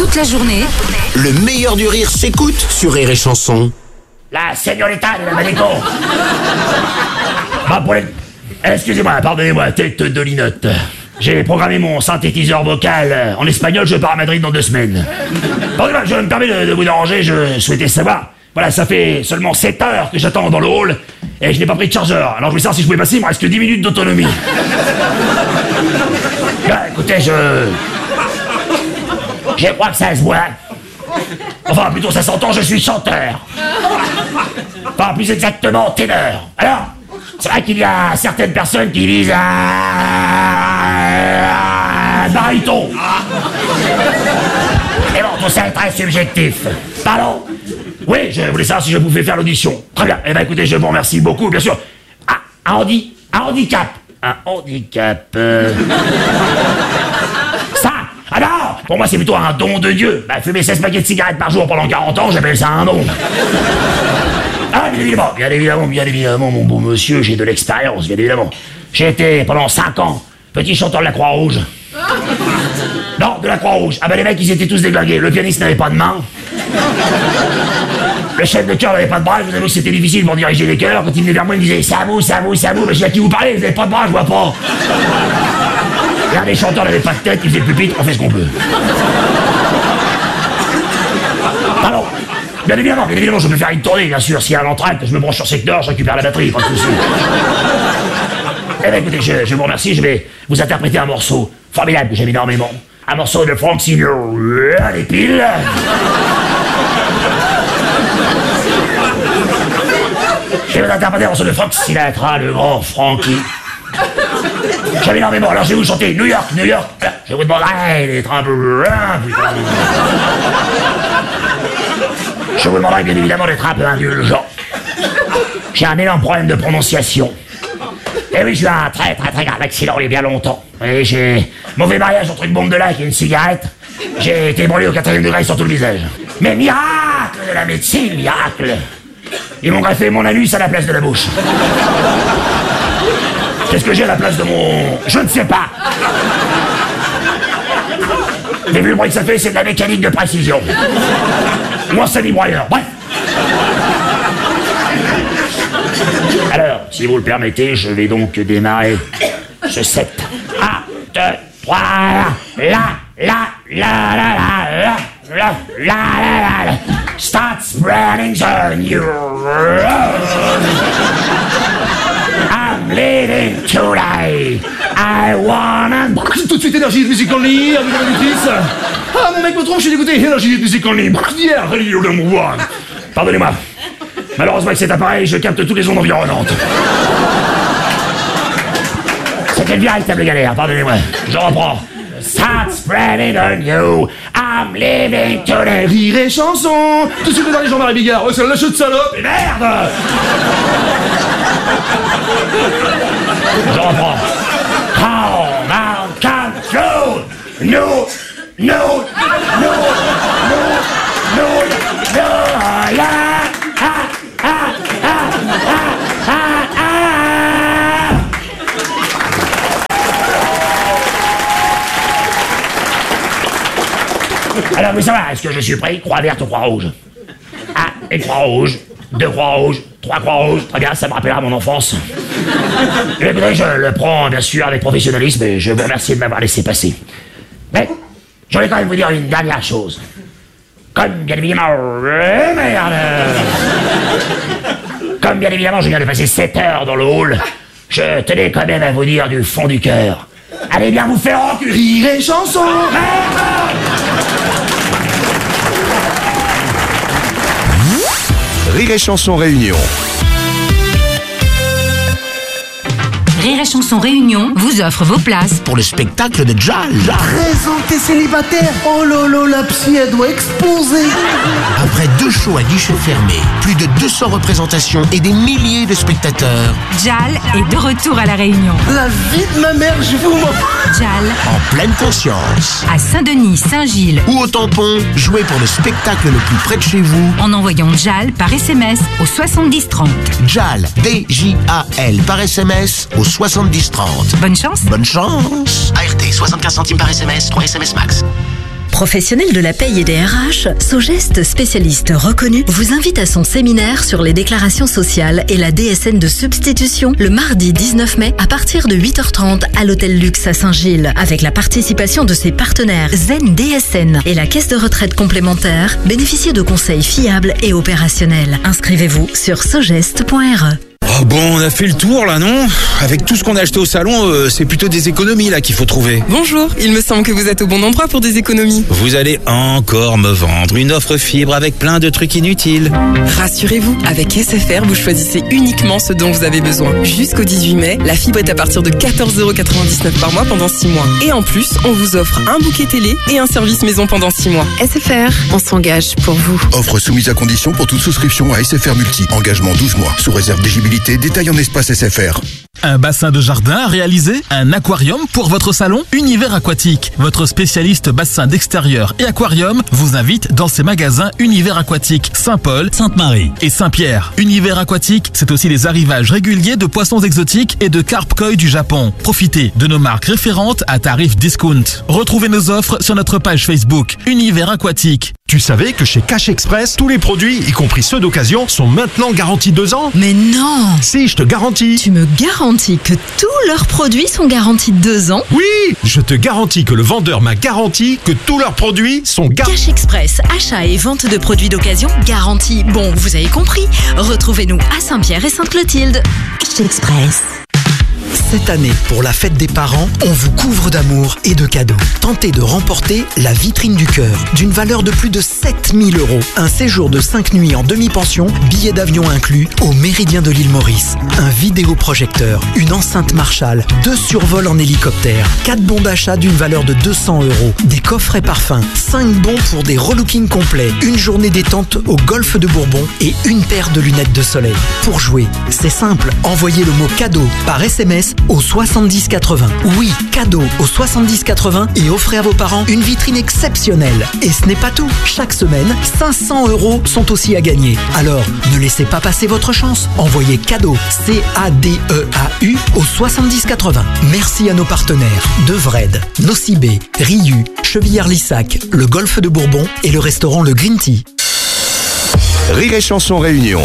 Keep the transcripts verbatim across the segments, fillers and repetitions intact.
Toute la journée, le meilleur du rire s'écoute sur Rire et Chanson. La señorita de l'Américo. Bah pour les... Excusez-moi, pardonnez-moi, tête de linotte. J'ai programmé mon synthétiseur vocal en espagnol, je pars à Madrid dans deux semaines. Pardonnez-moi, je me permets de, de vous déranger, je souhaitais savoir. Voilà, ça fait seulement sept heures que j'attends dans le hall et je n'ai pas pris de chargeur. Alors je voulais savoir si je pouvais passer, il me reste que dix minutes d'autonomie. Bah, écoutez, je... Je crois que ça se voit. Enfin, plutôt ça s'entend, je suis chanteur. Enfin, plus exactement, ténor. Alors, c'est vrai qu'il y a certaines personnes qui disent un baryton. Mais bon, tout ça est très subjectif. Pardon? Oui, je voulais savoir si je pouvais faire l'audition. Très bien. Eh ben, écoutez, je vous remercie beaucoup, bien sûr. Ah, un handi... Un handicap. Un handicap... Euh... Ça! Ah non! Pour moi, c'est plutôt un don de Dieu. Bah, fumer seize paquets de cigarettes par jour pendant quarante ans, j'appelle ça un don. Ah, bien évidemment, bien évidemment, bien évidemment, mon beau monsieur, j'ai de l'expérience, bien évidemment. J'ai été, pendant cinq ans, petit chanteur de la Croix-Rouge. Non, de la Croix-Rouge. Ah bah les mecs, ils étaient tous déglingués. Le pianiste n'avait pas de main. Le chef de chœur n'avait pas de bras. Je vous avoue que c'était difficile pour diriger les chœurs. Quand il venait vers moi, il me disait « Ça vous, ça vous, ça vous ». Mais je dis « À qui vous parlez? Vous n'avez pas de bras, je vois pas ». L'un des chanteurs n'avait pas de tête, il faisait pupitre, on fait ce qu'on peut. Pardon. Bien évidemment, bien évidemment, je peux faire une tournée, bien sûr. S'il y a un entracte, je me branche sur secteur, je récupère la batterie, pas de soucis. Eh bien, écoutez, je, je vous remercie, je vais vous interpréter un morceau formidable que j'aime énormément. Un morceau de Frank Sinatra, les piles. Je vais vous interpréter un morceau de Frank Sinatra, le grand Frankie. J'aime énormément, alors je vais vous chanter New York, New York. Je vous demanderai d'être un peu... Je vous demanderai bien évidemment d'être un peu indulgent. J'ai un énorme problème de prononciation. Et oui, j'ai eu un très très très grave accident il y a bien longtemps. Et j'ai mauvais mariage entre une bombe de lac et une cigarette. J'ai été brûlé au quatrième degré sur tout le visage. Mais miracle de la médecine, miracle. Ils m'ont greffé mon anus à la place de la bouche. Qu'est-ce que j'ai à la place de mon... Je ne sais pas. Vous avez vu le bruit que ça fait? C'est de la mécanique de précision. Moi, c'est vibrailleur. Bref. Alors, si vous le permettez, je vais donc démarrer ce set. Un, deux, trois, la, la, la, la, la, la, la, la, la, la. Start spreading the news. I'm leaving today. I wanna... Tout de suite, énergie de musique en ligne, avec la auditrice. Ah, mon mec me trompe, je suis dégoûté. Énergie de musique en ligne. Yeah, radio number one. Pardonnez-moi. Malheureusement, avec cet appareil, je capte toutes les ondes environnantes. C'était une véritable galère, pardonnez-moi. Je reprends. Start spreading the news. I'm leaving today. Rire et Chanson. Tout de suite, dans les Jean-Marie Bigard. Oh, c'est la lâche de salope. Et merde. Je reprends. Come on, come through. No, no, no, no, no, no, yeah. Ah, ah, ah, ah, ah, ah. Alors, vous savez, est-ce que je suis prêt? Croix verte ou croix rouge? Ah, une croix rouge, deux croix rouges, trois croix rouges. Très bien, ça me rappellera mon enfance. Et écoutez, je le prends, bien sûr, avec professionnalisme et je vous remercie de m'avoir laissé passer. Mais, je voulais quand même vous dire une dernière chose. Comme bien évidemment... Euh, merde. Comme bien évidemment, je viens de passer sept heures dans le hall, je tenais quand même à vous dire du fond du cœur. Allez bien vous faire enculer. Rire et Chanson. Merde. Rire et Chanson Réunion. Rire et Chanson Réunion vous offre vos places Pour le spectacle de Jal. Présenté célibataire. Oh lolo, la psy, elle doit exploser. Après deux shows à guichet fermé, plus de deux cents représentations et des milliers de spectateurs. Jal est de retour à La Réunion. La vie de ma mère, je vous m'en... Jal En pleine conscience. à Saint-Denis, Saint-Gilles. Ou au tampon, jouez pour le spectacle le plus près de chez vous. En envoyant Jal par S M S au soixante-dix trente. Jal, D J A L, par S M S au soixante-dix trente. Bonne chance. Bonne chance. A R T, soixante-quinze centimes par S M S, trois S M S max. Professionnel de la paye et des R H, Sogeste, spécialiste reconnu, vous invite à son séminaire sur les déclarations sociales et la D S N de substitution le mardi dix-neuf mai à partir de huit heures trente à l'Hôtel Luxe à Saint-Gilles. Avec la participation de ses partenaires Zen D S N et la Caisse de retraite complémentaire, bénéficiez de conseils fiables et opérationnels. Inscrivez-vous sur sogeste point r e. Oh bon, on a fait le tour là, non? Avec tout ce qu'on a acheté au salon, euh, c'est plutôt des économies là qu'il faut trouver. Bonjour, il me semble que vous êtes au bon endroit pour des économies. Vous allez encore me vendre une offre fibre avec plein de trucs inutiles. Rassurez-vous, avec S F R, vous choisissez uniquement ce dont vous avez besoin. Jusqu'au dix-huit mai, la fibre est à partir de quatorze euros quatre-vingt-dix-neuf par mois pendant six mois. Et en plus, on vous offre un bouquet télé et un service maison pendant six mois. S F R, on s'engage pour vous. Offre soumise à condition pour toute souscription à S F R Multi. Engagement douze mois. Sous réserve d'éligibilité. Détail en espace S F R. Un bassin de jardin à réaliser, un aquarium pour votre salon, Univers Aquatique. Votre spécialiste bassin d'extérieur et aquarium vous invite dans ses magasins Univers Aquatique, Saint-Paul, Sainte-Marie et Saint-Pierre. Univers Aquatique, c'est aussi les arrivages réguliers de poissons exotiques et de carpe koi du Japon. Profitez de nos marques référentes à tarif discount. Retrouvez nos offres sur notre page Facebook Univers Aquatique. Tu savais que chez Cash Express, tous les produits, y compris ceux d'occasion, sont maintenant garantis deux ans? Mais non! Si, je te garantis. Tu me garantis que tous leurs produits sont garantis deux ans? Oui! Je te garantis que le vendeur m'a garanti que tous leurs produits sont garantis. Cash Express, achat et vente de produits d'occasion garantis. Bon, vous avez compris. Retrouvez-nous à Saint-Pierre et Sainte-Clotilde. Cash Express. Cette année, pour la fête des parents, on vous couvre d'amour et de cadeaux. Tentez de remporter la vitrine du cœur, d'une valeur de plus de sept mille euros. Un séjour de cinq nuits en demi-pension, billets d'avion inclus, au Méridien de l'île Maurice. Un vidéoprojecteur, une enceinte Marshall, deux survols en hélicoptère, quatre bons d'achat d'une valeur de deux cents euros, des coffrets parfums, cinq bons pour des relookings complets, une journée détente au golfe de Bourbon et une paire de lunettes de soleil. Pour jouer, c'est simple, envoyez le mot cadeau par S M S au soixante-dix quatre-vingts. Oui, cadeau au soixante-dix quatre-vingts et offrez à vos parents une vitrine exceptionnelle. Et ce n'est pas tout. Chaque semaine, cinq cents euros sont aussi à gagner. Alors, ne laissez pas passer votre chance. Envoyez cadeau, C A D E A U, au soixante-dix quatre-vingts. Merci à nos partenaires Devred, Nocibé, Riu, Chevillard-Lissac, le Golfe de Bourbon et le restaurant Le Green Tea. Rire et Chanson Réunion.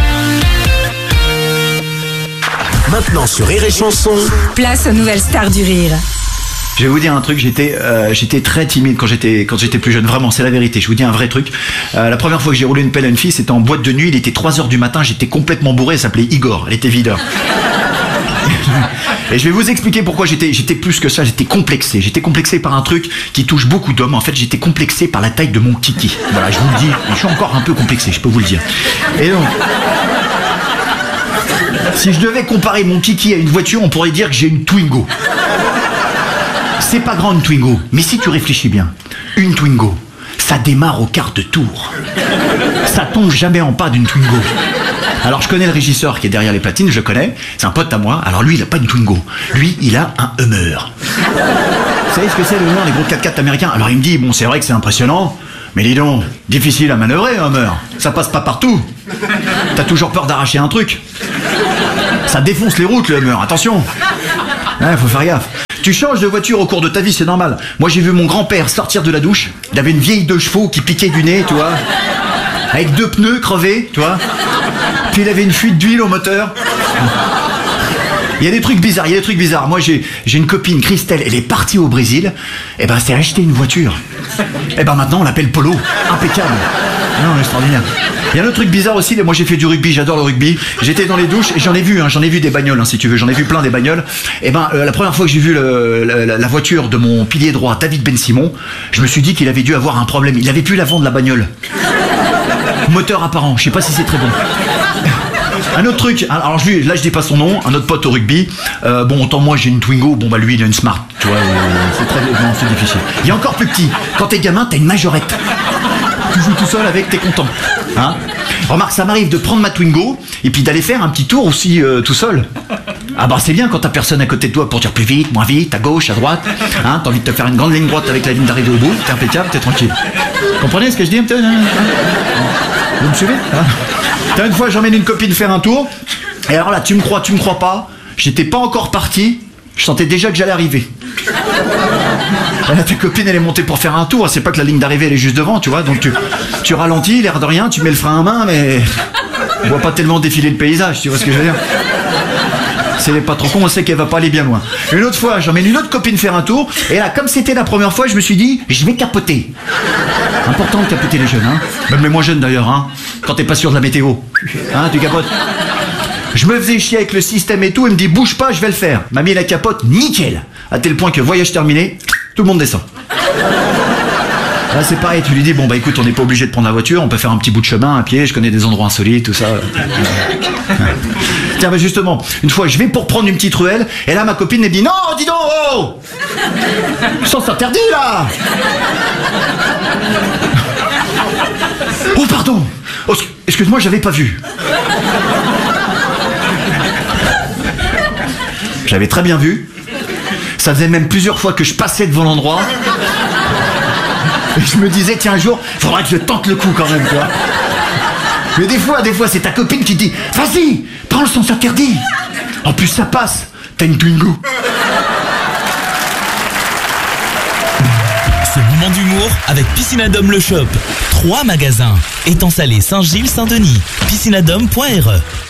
Maintenant sur Rire et Chanson. Place aux nouvelles stars du rire. Je vais vous dire un truc, j'étais euh, j'étais très timide quand j'étais quand j'étais plus jeune, vraiment, c'est la vérité. Je vous dis un vrai truc. Euh, la première fois que j'ai roulé une pelle à une fille, c'était en boîte de nuit, il était trois heures du matin, j'étais complètement bourré, elle s'appelait Igor, elle était videur. Et je vais vous expliquer pourquoi j'étais j'étais plus que ça, j'étais complexé. J'étais complexé par un truc qui touche beaucoup d'hommes. En fait, j'étais complexé par la taille de mon kiki. Voilà, je vous le dis, je suis encore un peu complexé, je peux vous le dire. Et donc, si je devais comparer mon kiki à une voiture, on pourrait dire que j'ai une Twingo. C'est pas grand une Twingo, mais si tu réfléchis bien, une Twingo, ça démarre au quart de tour. Ça tombe jamais en pas d'une Twingo. Alors je connais le régisseur qui est derrière les platines, je le connais, c'est un pote à moi. Alors lui, il a pas une Twingo, lui, il a un Hummer. Vous savez ce que c'est le Hummer, les gros quatre-quatre américains? Alors il me dit, bon, c'est vrai que c'est impressionnant, mais dis donc, difficile à manœuvrer un Hummer, ça passe pas partout. T'as toujours peur d'arracher un truc. Ça défonce les routes le Hummer, attention. Ouais, faut faire gaffe. Tu changes de voiture au cours de ta vie, c'est normal. Moi j'ai vu mon grand-père sortir de la douche, il avait une vieille deux chevaux qui piquait du nez, tu vois, avec deux pneus crevés, tu vois. Puis il avait une fuite d'huile au moteur. Il y a des trucs bizarres, il y a des trucs bizarres. Moi j'ai j'ai une copine, Christelle, elle est partie au Brésil, et ben c'est acheter une voiture. Et ben maintenant on l'appelle Polo, impeccable. Non, extraordinaire. Il y a un autre truc bizarre aussi, moi j'ai fait du rugby, j'adore le rugby. J'étais dans les douches et j'en ai vu, hein, j'en ai vu des bagnoles, hein, si tu veux, j'en ai vu plein des bagnoles. Et ben euh, la première fois que j'ai vu le, la, la voiture de mon pilier droit, David Ben Simon, je me suis dit qu'il avait dû avoir un problème. Il avait plus l'avant de la bagnole. Moteur apparent, je sais pas si c'est très bon. Un autre truc, alors lui, là je dis pas son nom, un autre pote au rugby, euh, bon autant moi j'ai une Twingo, bon bah lui il a une Smart, tu vois, euh, c'est très, non, c'est difficile. Il y a encore plus petit, quand t'es gamin t'as une majorette. Tu joues tout seul avec, t'es content. Hein? Remarque, ça m'arrive de prendre ma Twingo et puis d'aller faire un petit tour aussi euh, tout seul. Ah bah c'est bien quand t'as personne à côté de toi pour dire plus vite, moins vite, à gauche, à droite. Hein, t'as envie de te faire une grande ligne droite avec la ligne d'arrivée au bout, t'es impeccable, t'es tranquille. Comprenez ce que je dis? Vous me suivez? T'as une fois j'emmène une copine faire un tour, et alors là tu me crois, tu me crois pas, j'étais pas encore parti, je sentais déjà que j'allais arriver. Là, ta copine, elle est montée pour faire un tour. C'est pas que la ligne d'arrivée, elle est juste devant, tu vois. Donc tu, tu ralentis, l'air de rien, tu mets le frein à main, mais on voit pas tellement défiler le paysage, tu vois ce que je veux dire. Si elle est pas trop con, on sait qu'elle va pas aller bien loin. Une autre fois, j'emmène une autre copine faire un tour, et là, comme c'était la première fois, je me suis dit, je vais capoter. Important de capoter les jeunes, hein. Même les moins jeunes d'ailleurs, hein. Quand t'es pas sûr de la météo. Hein, tu capotes. Je me faisais chier avec le système et tout, elle me dit, bouge pas, je vais le faire. M'a mis la capote, nickel. À tel point que voyage terminé, tout le monde descend. Là, c'est pareil, tu lui dis, bon, bah écoute, on n'est pas obligé de prendre la voiture, on peut faire un petit bout de chemin à pied, je connais des endroits insolites, tout ça. Tiens, bah justement, une fois, je vais pour prendre une petite ruelle, et là, ma copine, elle me dit, non, dis donc, oh sens interdit, là. Oh, pardon. Oh, excuse-moi, j'avais pas vu. J'avais très bien vu. Ça faisait même plusieurs fois que je passais devant l'endroit. Et je me disais, tiens, un jour, faudra que je tente le coup quand même, quoi. Mais des fois, des fois, c'est ta copine qui te dit, vas-y, prends le sens interdit. En plus, ça passe. T'as une Twingo. Ce moment d'humour avec Piscinadome Le Shop. Trois magasins. Étang Salé, Saint-Gilles, Saint-Denis. piscinadome point r e